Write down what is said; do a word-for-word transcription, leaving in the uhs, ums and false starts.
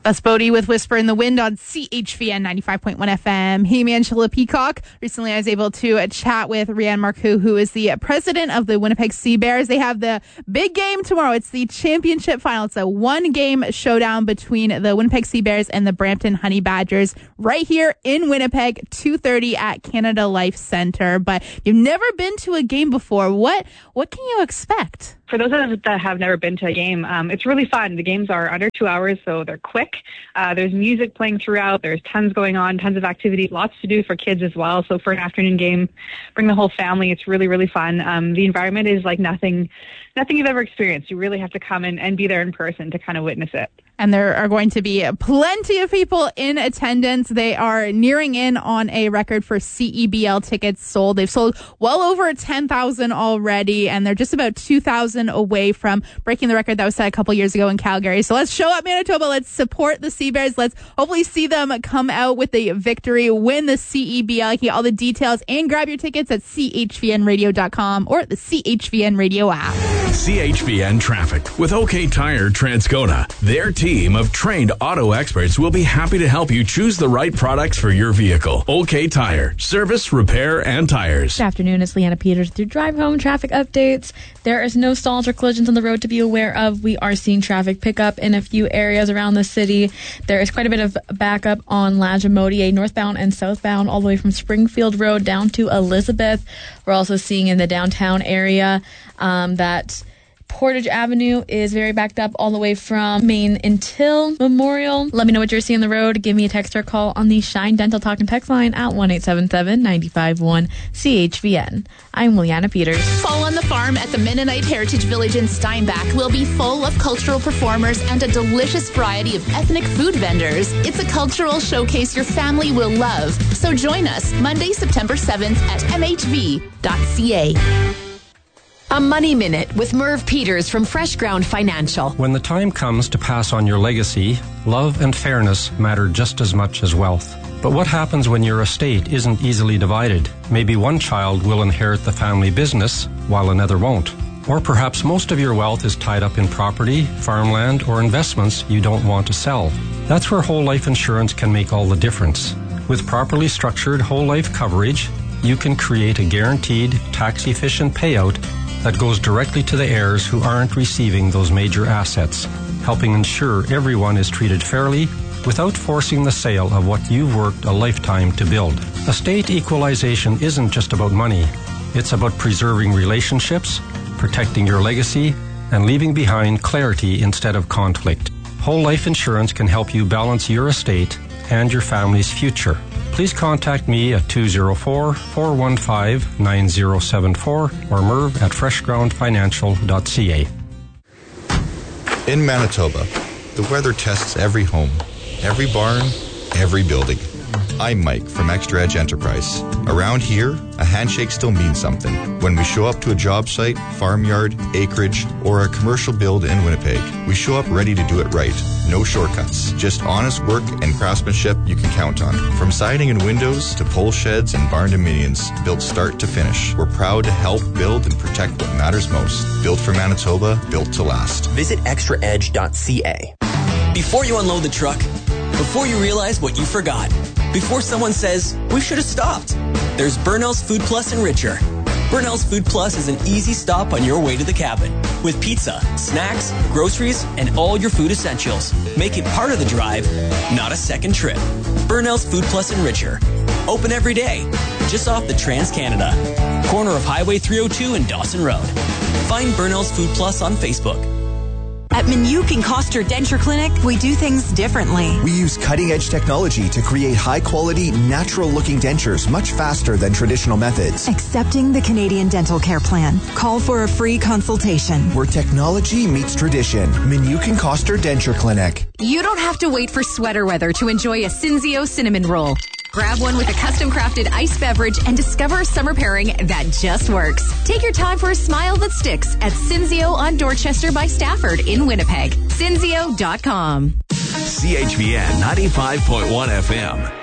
That's Bodie with Whisper in the Wind on C H V N ninety-five point one F M. Hey, Angela Peacock. Recently, I was able to uh, chat with Rianne Marcoux, who is the president of the Winnipeg Sea Bears. They have the big game tomorrow. It's the championship final. It's a one-game showdown between the Winnipeg Sea Bears and the Brampton Honey Badgers right here in Winnipeg, two thirty at Canada Life Centre. But you've never been to a game before. What, what can you expect? For those of us that have never been to a game, um, it's really fun. The games are under two hours, so they're quick. Uh, there's music playing throughout. There's tons going on, tons of activities, lots to do for kids as well. So for an afternoon game, bring the whole family. It's really, really fun. Um, the environment is like nothing, nothing you've ever experienced. You really have to come in and be there in person to kind of witness it. And there are going to be plenty of people in attendance. They are nearing in on a record for C E B L tickets sold. They've sold well over ten thousand already, and they're just about two thousand away from breaking the record that was set a couple years ago in Calgary. So let's show up Manitoba. Let's support the Sea Bears. Let's hopefully see them come out with a victory, win the C E B L. You can get all the details and grab your tickets at C H V N radio dot com or the C H V N Radio app. C H V N Traffic with OK Tire Transcona. Their team of trained auto experts will be happy to help you choose the right products for your vehicle. OK Tire. Service, repair, and tires. Good afternoon. It's Leanna Peters with your drive home traffic updates. There is no stalls or collisions on the road to be aware of. We are seeing traffic pick up in a few areas around the city. There is quite a bit of backup on Lagimodiere, northbound and southbound, all the way from Springfield Road down to Elizabeth. We're also seeing in the downtown area um, that Portage Avenue is very backed up all the way from Main until Memorial. Let me know what you're seeing on the road. Give me a text or call on the Shine Dental Talk and Text line at one eight seven seven, nine five one, C H V N. I'm Leanna Peters. Fall on the Farm at the Mennonite Heritage Village in Steinbach will be full of cultural performers and a delicious variety of ethnic food vendors. It's a cultural showcase your family will love. So join us Monday, September seventh at m h v dot c a. A Money Minute with Merv Peters from Fresh Ground Financial. When the time comes to pass on your legacy, love and fairness matter just as much as wealth. But what happens when your estate isn't easily divided? Maybe one child will inherit the family business while another won't. Or perhaps most of your wealth is tied up in property, farmland, or investments you don't want to sell. That's where whole life insurance can make all the difference. With properly structured whole life coverage, you can create a guaranteed, tax-efficient payout that goes directly to the heirs who aren't receiving those major assets, helping ensure everyone is treated fairly without forcing the sale of what you've worked a lifetime to build. Estate equalization isn't just about money. It's about preserving relationships, protecting your legacy, and leaving behind clarity instead of conflict. Whole life insurance can help you balance your estate and your family's future. Please contact me at two oh four, four one five, nine oh seven four or merv at fresh ground financial dot c a. In Manitoba, the weather tests every home, every barn, every building. I'm Mike from Extra Edge Enterprise. Around here, a handshake still means something. When we show up to a job site, farmyard, acreage, or a commercial build in Winnipeg, we show up ready to do it right. No shortcuts. Just honest work and craftsmanship you can count on. From siding and windows to pole sheds and barn dominions, built start to finish. We're proud to help build and protect what matters most. Built for Manitoba, built to last. Visit extra edge dot c a. Before you unload the truck, before you realize what you forgot, before someone says, we should have stopped, there's Burnell's Food Plus and Richer. Burnell's Food Plus is an easy stop on your way to the cabin with pizza, snacks, groceries, and all your food essentials. Make it part of the drive, not a second trip. Burnell's Food Plus and Richer. Open every day, just off the Trans-Canada, corner of Highway three oh two and Dawson Road. Find Burnell's Food Plus on Facebook. At Minuk and Koster Denture Clinic, we do things differently. We use cutting-edge technology to create high-quality, natural-looking dentures much faster than traditional methods. Accepting the Canadian Dental Care Plan. Call for a free consultation. Where technology meets tradition. Minuk and Koster Denture Clinic. You don't have to wait for sweater weather to enjoy a Cinzio cinnamon roll. Grab one with a custom-crafted iced beverage and discover a summer pairing that just works. Take your time for a smile that sticks at Cinzio on Dorchester by Stafford in Winnipeg. Cinzio dot com. C H V N ninety-five point one F M.